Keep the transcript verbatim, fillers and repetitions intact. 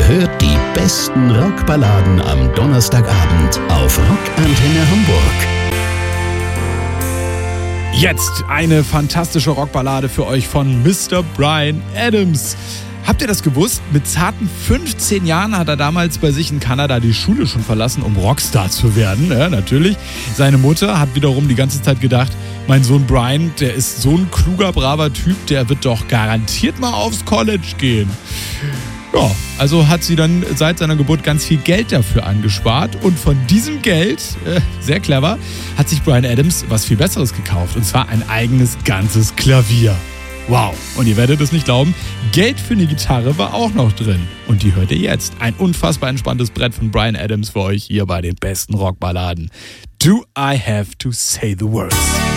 Ihr hört die besten Rockballaden am Donnerstagabend auf Rockantenne Hamburg. Jetzt eine fantastische Rockballade für euch von Mister Bryan Adams. Habt ihr das gewusst? Mit zarten fünfzehn Jahren hat er damals bei sich in Kanada die Schule schon verlassen, um Rockstar zu werden. Ja, natürlich. Seine Mutter hat wiederum die ganze Zeit gedacht, mein Sohn Bryan, der ist so ein kluger, braver Typ, der wird doch garantiert mal aufs College gehen. Ja, also hat sie dann seit seiner Geburt ganz viel Geld dafür angespart und von diesem Geld, äh, sehr clever, hat sich Bryan Adams was viel Besseres gekauft und zwar ein eigenes ganzes Klavier. Wow, und ihr werdet es nicht glauben, Geld für eine Gitarre war auch noch drin. Und die hört ihr jetzt. Ein unfassbar entspanntes Brett von Bryan Adams für euch hier bei den besten Rockballaden. Do I Have to Say the Words?